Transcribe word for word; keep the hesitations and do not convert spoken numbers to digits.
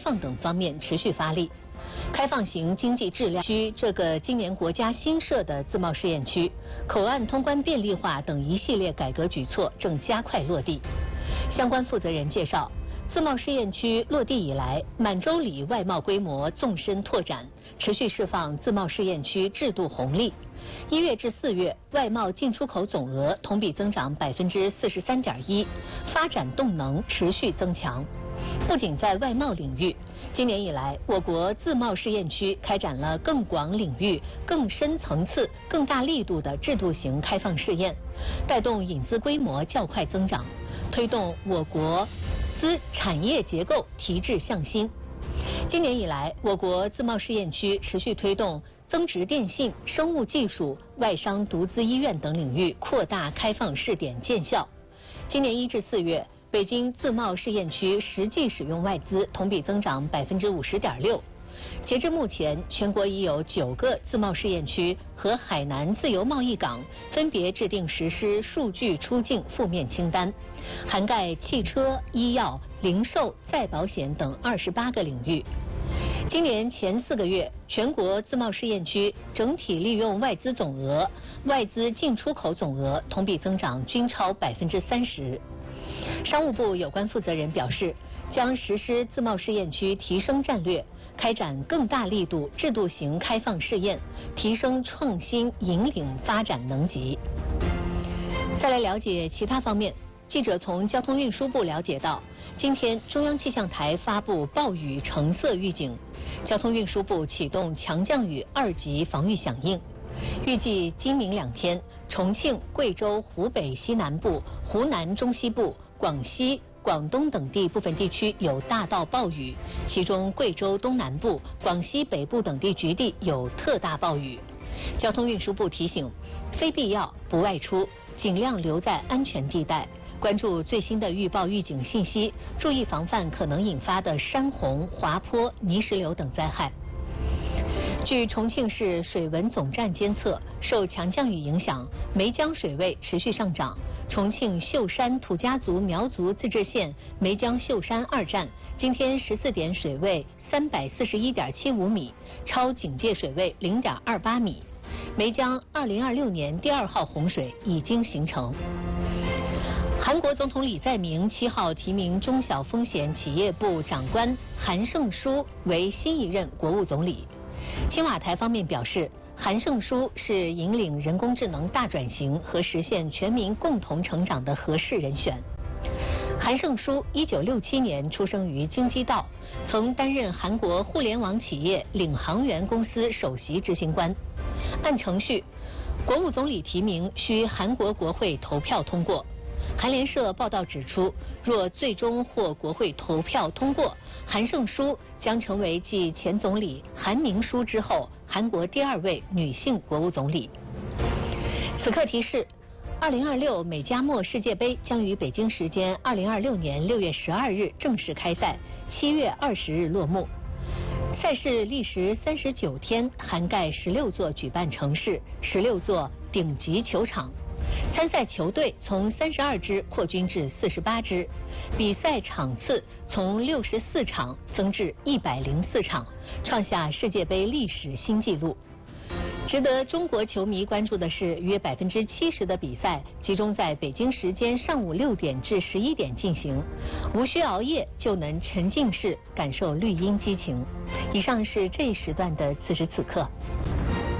放等方面持续发力。开放型经济质量区这个今年国家新设的自贸试验区，口岸通关便利化等一系列改革举措正加快落地。相关负责人介绍，自贸试验区落地以来，满洲里外贸规模纵深拓展，持续释放自贸试验区制度红利。一月至四月，外贸进出口总额同比增长百分之四十三点一，发展动能持续增强。不仅在外贸领域，今年以来，我国自贸试验区开展了更广领域、更深层次、更大力度的制度型开放试验，带动引资规模较快增长，推动我国资产业结构提质向新。今年以来，我国自贸试验区持续推动增值电信、生物技术、外商独资医院等领域扩大开放试点见效。今年一至四月，北京自贸试验区实际使用外资同比增长百分之五十点六。截至目前，全国已有九个自贸试验区和海南自由贸易港分别制定实施数据出境负面清单，涵盖汽车、医药、零售、再保险等二十八个领域。今年前四个月，全国自贸试验区整体利用外资总额、外资进出口总额同比增长均超百分之三十。商务部有关负责人表示，将实施自贸试验区提升战略，开展更大力度制度型开放试验，提升创新引领发展能级。再来了解其他方面，记者从交通运输部了解到，今天中央气象台发布暴雨橙色预警，交通运输部启动强降雨二级防御响应。预计今明两天，重庆、贵州、湖北西南部、湖南中西部、广西、广东等地部分地区有大到暴雨，其中贵州东南部、广西北部等地局地有特大暴雨。交通运输部提醒，非必要不外出，尽量留在安全地带，关注最新的预报预警信息，注意防范可能引发的山洪、滑坡、泥石流等灾害。据重庆市水文总站监测，受强降雨影响，梅江水位持续上涨。重庆秀山土家族苗族自治县梅江秀山二站今天十四点水位三百四十一点七五米，超警戒水位零点二八米。梅江二零二六年第二号洪水已经形成。韩国总统李在明七号提名中小风险企业部长官韩胜书为新一任国务总理。青瓦台方面表示，韩胜书是引领人工智能大转型和实现全民共同成长的合适人选。韩胜书一九六七年出生于京畿道，曾担任韩国互联网企业领航员公司首席执行官。按程序，国务总理提名需韩国国会投票通过。韩联社报道指出，若最终获国会投票通过，韩胜书将成为继前总理韩明书之后韩国第二位女性国务总理。此刻提示，二零二六美加墨世界杯将于北京时间二零二六年六月十二日正式开赛，七月二十日落幕。赛事历时三十九天，涵盖十六座举办城市、十六座顶级球场。参赛球队从三十二支扩军至四十八支，比赛场次从六十四场增至一百零四场，创下世界杯历史新纪录。值得中国球迷关注的是，约百分之七十的比赛集中在北京时间上午六点至十一点进行，无需熬夜就能沉浸式感受绿茵激情。以上是这一时段的此时此刻。